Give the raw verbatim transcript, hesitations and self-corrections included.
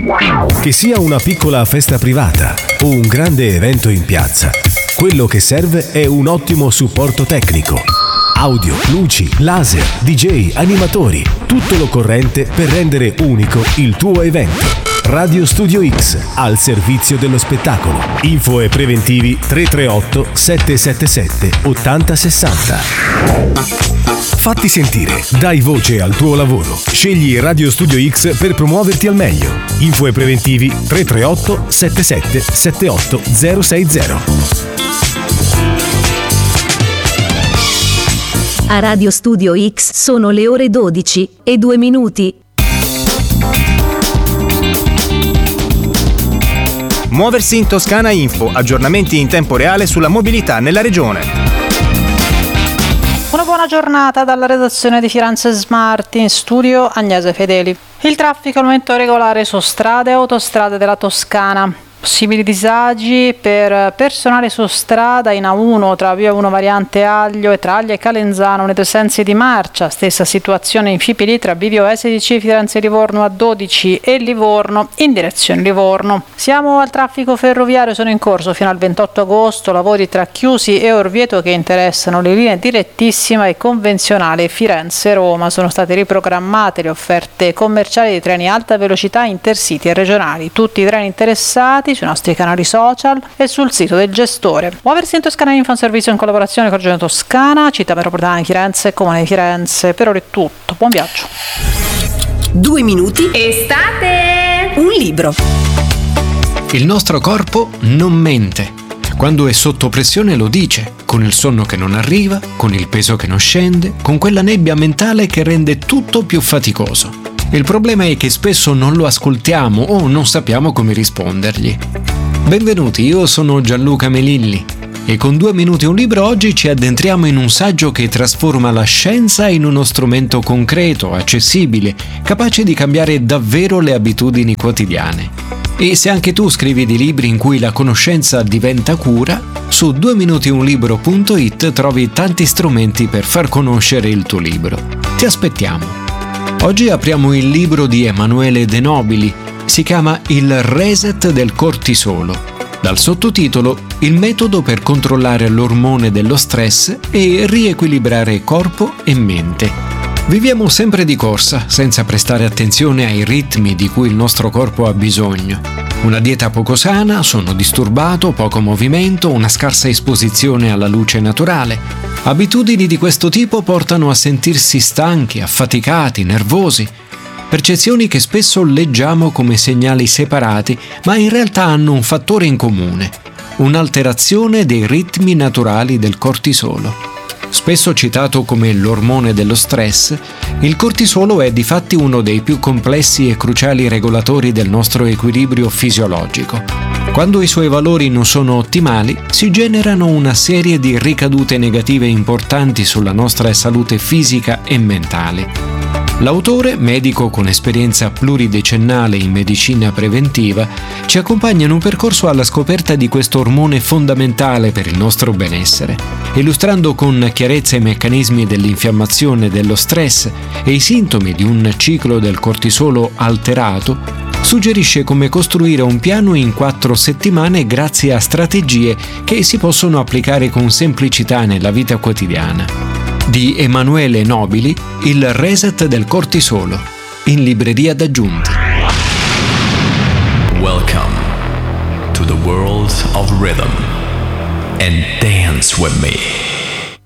Che sia una piccola festa privata o un grande evento in piazza, quello che serve è un ottimo supporto tecnico. Audio, luci, laser, D J, animatori, tutto l'occorrente per rendere unico il tuo evento. Radio Studio X, al servizio dello spettacolo. Info e preventivi tre tre otto sette sette sette otto zero sei zero. Fatti sentire, dai voce al tuo lavoro. Scegli Radio Studio X per promuoverti al meglio. Info e preventivi tre tre otto sette sette sette otto zero sei zero. A Radio Studio X sono le ore dodici e due minuti. Muoversi in Toscana Info, aggiornamenti in tempo reale sulla mobilità nella regione. Una buona giornata dalla redazione di Firenze Smart, in studio Agnese Fedeli. Il traffico al momento regolare su strade e autostrade della Toscana. Possibili disagi per personale su strada in A uno tra via uno variante Aglio e tra Aglia e Calenzano nei due sensi di marcia. Stessa situazione in Fipili tra Bivio E sedici Firenze Livorno A dodici e Livorno in direzione Livorno. Siamo al traffico ferroviario, sono in corso fino al ventotto agosto lavori tra Chiusi e Orvieto che interessano le linee direttissima e convenzionale Firenze-Roma. Sono state riprogrammate le offerte commerciali di treni alta velocità intercity e regionali. Tutti i treni interessati sui nostri canali social e sul sito del gestore. Muoversi in Toscana Info, un servizio in collaborazione con Regione Toscana, Città Metropolitana di Firenze e Comune di Firenze. Per ora è tutto, buon viaggio. Due minuti. Estate! Un libro. Il nostro corpo non mente. Quando è sotto pressione lo dice, con il sonno che non arriva, con il peso che non scende, con quella nebbia mentale che rende tutto più faticoso. Il problema è che spesso non lo ascoltiamo o non sappiamo come rispondergli. Benvenuti, io sono Gianluca Melilli e con Due minuti un libro oggi ci addentriamo in un saggio che trasforma la scienza in uno strumento concreto, accessibile, capace di cambiare davvero le abitudini quotidiane. E se anche tu scrivi di libri in cui la conoscenza diventa cura, su due minuti un libro punto it trovi tanti strumenti per far conoscere il tuo libro. Ti aspettiamo. Oggi apriamo il libro di Emanuele De Nobili, si chiama Il reset del cortisolo, dal sottotitolo Il metodo per controllare l'ormone dello stress e riequilibrare corpo e mente. Viviamo sempre di corsa, senza prestare attenzione ai ritmi di cui il nostro corpo ha bisogno. Una dieta poco sana, sonno disturbato, poco movimento, una scarsa esposizione alla luce naturale. Abitudini di questo tipo portano a sentirsi stanchi, affaticati, nervosi. Percezioni che spesso leggiamo come segnali separati, ma in realtà hanno un fattore in comune: un'alterazione dei ritmi naturali del cortisolo. Spesso citato come l'ormone dello stress, il cortisolo è difatti uno dei più complessi e cruciali regolatori del nostro equilibrio fisiologico. Quando i suoi valori non sono ottimali, si generano una serie di ricadute negative importanti sulla nostra salute fisica e mentale. L'autore, medico con esperienza pluridecennale in medicina preventiva, ci accompagna in un percorso alla scoperta di questo ormone fondamentale per il nostro benessere, illustrando con chiarezza i meccanismi dell'infiammazione, dello stress e i sintomi di un ciclo del cortisolo alterato. Suggerisce come costruire un piano in quattro settimane grazie a strategie che si possono applicare con semplicità nella vita quotidiana. Di Emanuele Nobili, Il reset del cortisolo, in libreria d'aggiunti. Welcome to the world of rhythm and dance with me.